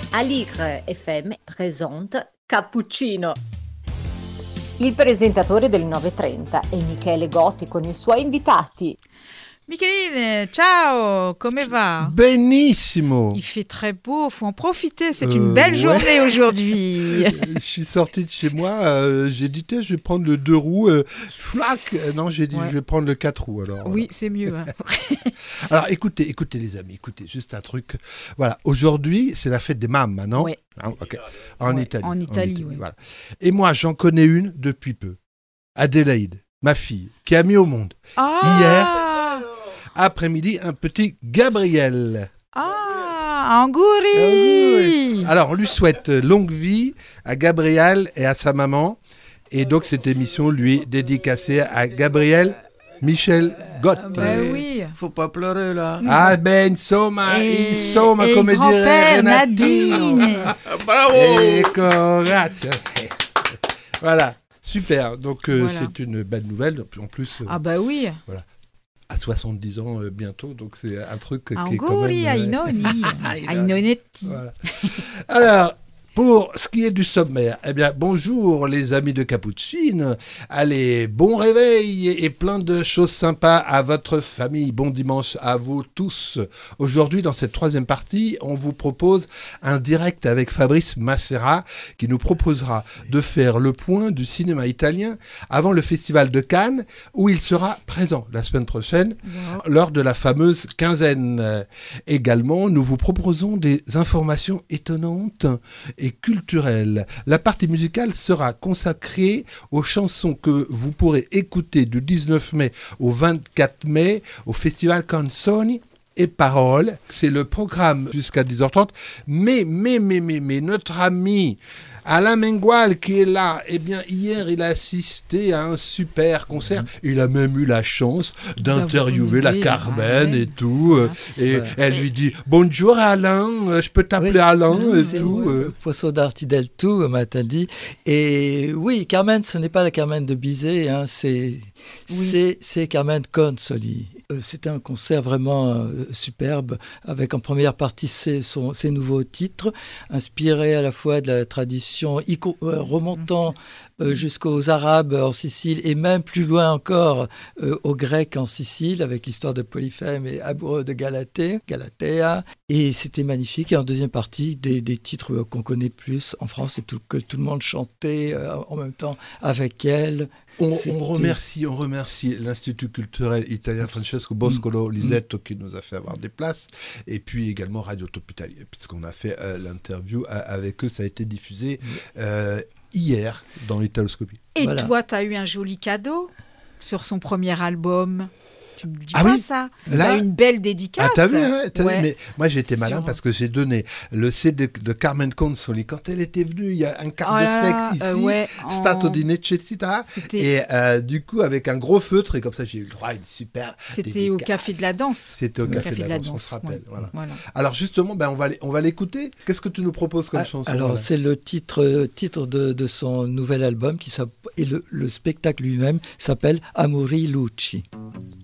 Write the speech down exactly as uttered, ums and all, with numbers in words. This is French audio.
Aligre F M presente Cappuccino. Il presentatore del nove e trenta è Michele Gotti con i suoi invitati. Micheline, ciao, come va? Benissimo. Il fait très beau, faut en profiter, c'est Euh, une belle ouais. journée aujourd'hui. Je suis sorti de chez moi, euh, j'ai dit tiens, je vais prendre le deux roues, euh, flac. Euh, non, j'ai dit Ouais. je vais prendre le quatre roues alors. Oui, c'est mieux. Hein. Alors écoutez, écoutez les amis, écoutez juste un truc. Voilà, aujourd'hui c'est la fête des mamans, non? Ouais. Ah, ok. En Ouais, Italie. en Italie, oui. Voilà. Et moi j'en connais une depuis peu. Adélaïde, ma fille, qui a mis au monde Ah, après-midi un petit Gabriel. ah, Angouri. Alors, on lui souhaite longue vie à Gabriel et à sa maman. Et donc, cette émission lui est dédicacée à Gabriel Michel Gotti. Ben oui. Faut pas pleurer là. Ah ben, insomma, Et, insomma, et come dire grand-père Renatino. Nadine. Bravo. Ecco, grazie. Voilà, super. Donc, euh, Voilà. c'est une belle nouvelle. En plus, euh, Ah bah oui. à soixante-dix ans euh, bientôt. Donc, c'est un truc qui est quand même... Angouri, euh, Ainoni, Ainonetti. Voilà. Alors, pour ce qui est du sommaire, eh bien, bonjour les amis de Cappuccino. Allez, bon réveil et, et plein de choses sympas à votre famille. Bon dimanche à vous tous. Aujourd'hui, dans cette troisième partie, on vous propose un direct avec Fabrice Massera qui nous proposera de faire le point du cinéma italien avant le Festival de Cannes où il sera présent la semaine prochaine Wow. lors de la fameuse quinzaine. Euh, Également, nous vous proposons des informations étonnantes et culturelles. La partie musicale sera consacrée aux chansons que vous pourrez écouter du dix-neuf mai au vingt-quatre mai au Festival Canzoni et Paroles. C'est le programme jusqu'à dix heures trente. Mais, mais, mais, mais, mais, notre ami Alain Mengual qui est là, eh bien, hier, il a assisté à un super concert. Il a même eu la chance d'interviewer la renouvelé, Carmen ouais. et tout. euh, Et Ouais. elle lui dit « Bonjour Alain, euh, je peux t'appeler Oui. Alain ?» et C'est tout. le euh. Poisson d'Arti del tout, m'a-t-elle dit. Et oui, Carmen, ce n'est pas la Carmen de Bizet, hein, c'est, c'est, c'est Carmen Consoli. Euh, C'était un concert vraiment euh, superbe, avec en première partie ses, son- ses nouveaux titres, inspirés à la fois de la tradition, ico- euh, remontant euh, jusqu'aux Arabes en Sicile, et même plus loin encore euh, aux Grecs en Sicile, avec l'histoire de Polyphème et amoureux de Galatée, Galatéa. Et c'était magnifique. Et en deuxième partie, des, des titres euh, qu'on connaît plus en France et tout, que tout le monde chantait euh, en même temps avec elle. On, C'était- on remercie, on remercie l'Institut culturel italien Francesco Boscolo Lisetto qui nous a fait avoir des places, et puis également Radio Top Italia, puisqu'on a fait euh, l'interview a- avec eux. Ça a été diffusé euh, hier dans l'Italoscopie. Et Voilà. toi, t'as eu un joli cadeau sur son premier album. Tu me dis Ah pas oui. ça. Là- T'as une belle dédicace. Ah, t'as vu, hein, t'as vu Ouais. Mais moi, j'ai été Sur- malin parce que j'ai donné le C D de Carmen Consoli. Quand elle était venue, il y a un quart Oh de là là, siècle euh, ici, ouais, en- Stato di Necessità. C'était, Et euh, du coup, avec un gros feutre, et comme ça, j'ai eu le droit à une super c'était au dédicace. Café de la Danse. C'était au Le Café, de la Danse, on se ouais. rappelle. Voilà. Voilà. Alors justement, ben, on va l- on va l'écouter. Qu'est-ce que tu nous proposes comme Ah, chanson Alors, là c'est le titre, euh, titre de, de son nouvel album qui s'app- et le, le spectacle lui-même s'appelle Amori Luci.